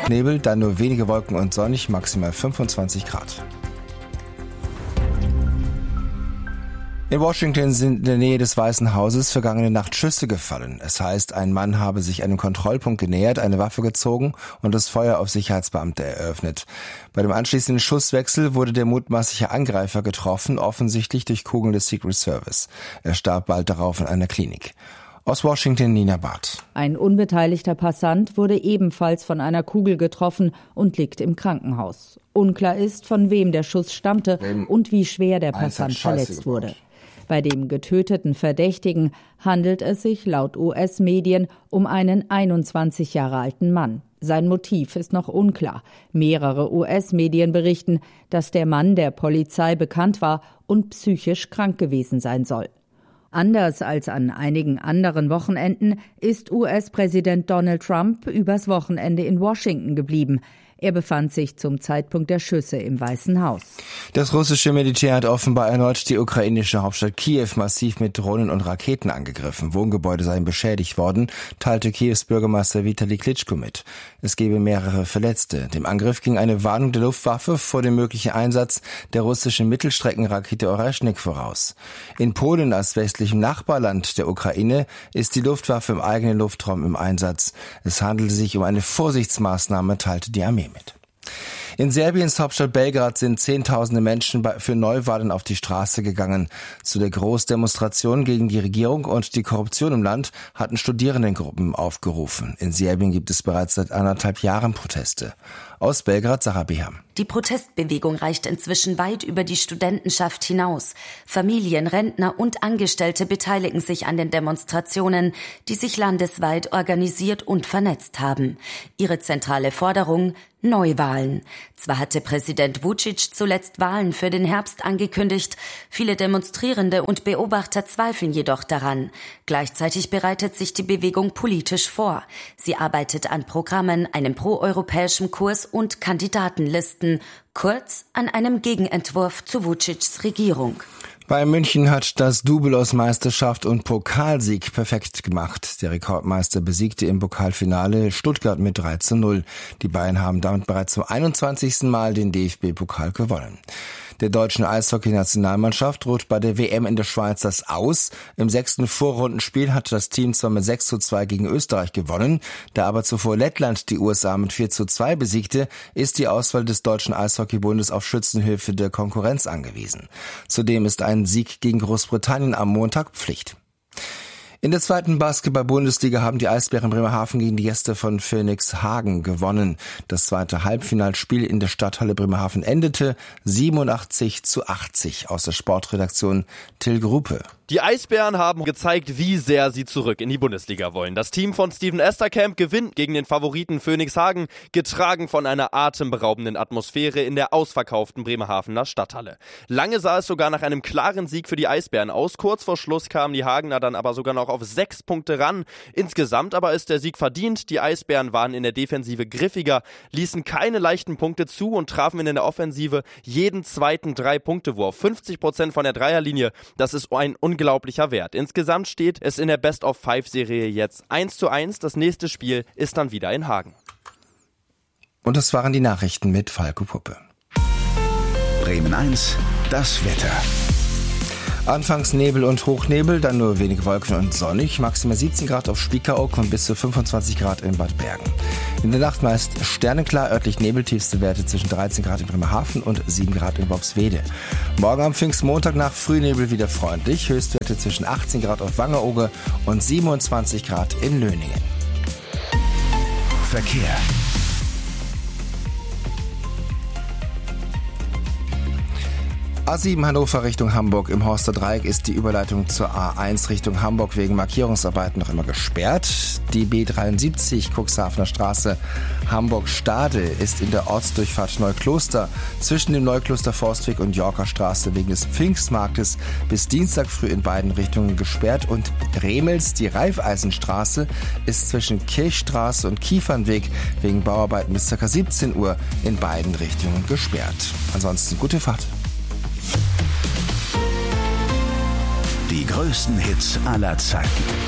Hochnebel, dann nur wenige Wolken und sonnig, maximal 25 Grad. In Washington sind in der Nähe des Weißen Hauses vergangene Nacht Schüsse gefallen. Es heißt, ein Mann habe sich einem Kontrollpunkt genähert, eine Waffe gezogen und das Feuer auf Sicherheitsbeamte eröffnet. Bei dem anschließenden Schusswechsel wurde der mutmaßliche Angreifer getroffen, offensichtlich durch Kugeln des Secret Service. Er starb bald darauf in einer Klinik. Aus Washington, Nina Barth. Ein unbeteiligter Passant wurde ebenfalls von einer Kugel getroffen und liegt im Krankenhaus. Unklar ist, von wem der Schuss stammte und wie schwer der Passant verletzt wurde. Bei dem getöteten Verdächtigen handelt es sich laut US-Medien um einen 21 Jahre alten Mann. Sein Motiv ist noch unklar. Mehrere US-Medien berichten, dass der Mann der Polizei bekannt war und psychisch krank gewesen sein soll. Anders als an einigen anderen Wochenenden ist US-Präsident Donald Trump übers Wochenende in Washington geblieben. Er befand sich zum Zeitpunkt der Schüsse im Weißen Haus. Das russische Militär hat offenbar erneut die ukrainische Hauptstadt Kiew massiv mit Drohnen und Raketen angegriffen. Wohngebäude seien beschädigt worden, teilte Kiews Bürgermeister Vitali Klitschko mit. Es gebe mehrere Verletzte. Dem Angriff ging eine Warnung der Luftwaffe vor dem möglichen Einsatz der russischen Mittelstreckenrakete Oreschnik voraus. In Polen als westlichem Nachbarland der Ukraine ist die Luftwaffe im eigenen Luftraum im Einsatz. Es handelte sich um eine Vorsichtsmaßnahme, teilte die Armee mit. In Serbiens Hauptstadt Belgrad sind Zehntausende Menschen für Neuwahlen auf die Straße gegangen. Zu der Großdemonstration gegen die Regierung und die Korruption im Land hatten Studierendengruppen aufgerufen. In Serbien gibt es bereits seit 1,5 Jahren Proteste. Aus Belgrad, Sarah Beham. Die Protestbewegung reicht inzwischen weit über die Studentenschaft hinaus. Familien, Rentner und Angestellte beteiligen sich an den Demonstrationen, die sich landesweit organisiert und vernetzt haben. Ihre zentrale Forderung: Neuwahlen. Zwar hatte Präsident Vučić zuletzt Wahlen für den Herbst angekündigt, viele Demonstrierende und Beobachter zweifeln jedoch daran. Gleichzeitig bereitet sich die Bewegung politisch vor. Sie arbeitet an Programmen, einem proeuropäischen Kurs und Kandidatenlisten, kurz an einem Gegenentwurf zu Vučićs Regierung. Bayern München hat das Double aus Meisterschaft und Pokalsieg perfekt gemacht. Der Rekordmeister besiegte im Pokalfinale Stuttgart mit 3:0. Die Bayern haben damit bereits zum 21. Mal den DFB-Pokal gewonnen. Der deutschen Eishockey-Nationalmannschaft droht bei der WM in der Schweiz das Aus. Im 6. Vorrundenspiel hat das Team zwar mit 6:2 gegen Österreich gewonnen, da aber zuvor Lettland die USA mit 4:2 besiegte, ist die Auswahl des Deutschen Eishockeybundes auf Schützenhilfe der Konkurrenz angewiesen. Zudem ist ein Sieg gegen Großbritannien am Montag Pflicht. In der zweiten Basketball-Bundesliga haben die Eisbären Bremerhaven gegen die Gäste von Phoenix Hagen gewonnen. Das zweite Halbfinalspiel in der Stadthalle Bremerhaven endete 87:80. Aus der Sportredaktion Till Gruppe. Die Eisbären haben gezeigt, wie sehr sie zurück in die Bundesliga wollen. Das Team von Steven Esterkamp gewinnt gegen den Favoriten Phoenix Hagen, getragen von einer atemberaubenden Atmosphäre in der ausverkauften Bremerhavener Stadthalle. Lange sah es sogar nach einem klaren Sieg für die Eisbären aus. Kurz vor Schluss kamen die Hagener dann aber sogar noch auf 6 Punkte ran. Insgesamt aber ist der Sieg verdient. Die Eisbären waren in der Defensive griffiger, ließen keine leichten Punkte zu und trafen in der Offensive jeden zweiten 3-Punkte-Wurf. 50% von der Dreierlinie, das ist ein unglaublicher Wert. Insgesamt steht es in der Best-of-5-Serie jetzt 1:1. Das nächste Spiel ist dann wieder in Hagen. Und das waren die Nachrichten mit Falco Puppe. Bremen 1, das Wetter. Anfangs Nebel und Hochnebel, dann nur wenige Wolken und sonnig, maximal 17 Grad auf Spiekeroog und bis zu 25 Grad in Bad Bergen. In der Nacht meist sternenklar, örtlich Nebel, tiefste Werte zwischen 13 Grad in Bremerhaven und 7 Grad in Worpswede. Morgen am Pfingstmontag nach Frühnebel wieder freundlich, Höchstwerte zwischen 18 Grad auf Wangerooge und 27 Grad in Löningen. Verkehr. A7 Hannover Richtung Hamburg. Im Horster Dreieck ist die Überleitung zur A1 Richtung Hamburg wegen Markierungsarbeiten noch immer gesperrt. Die B73 Cuxhavener Straße Hamburg-Stade ist in der Ortsdurchfahrt Neukloster zwischen dem Neukloster Forstweg und Yorker Straße wegen des Pfingstmarktes bis Dienstag früh in beiden Richtungen gesperrt. Und Remels, die Raiffeisenstraße, ist zwischen Kirchstraße und Kiefernweg wegen Bauarbeiten bis ca. 17 Uhr in beiden Richtungen gesperrt. Ansonsten gute Fahrt. Die größten Hits aller Zeiten.